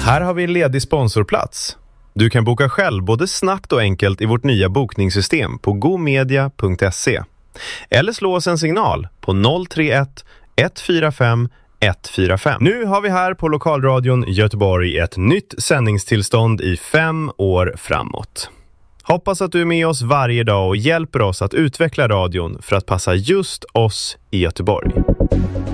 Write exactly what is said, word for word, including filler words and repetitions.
Här har vi en ledig sponsorplats. Du kan boka själv både snabbt och enkelt i vårt nya bokningssystem på gomedia punkt se. Eller slå oss en signal på noll tre ett ett fyra fem ett fyra fem. Nu har vi här på Lokalradion Göteborg ett nytt sändningstillstånd i fem år framåt. Hoppas att du är med oss varje dag och hjälper oss att utveckla radion för att passa just oss i Göteborg.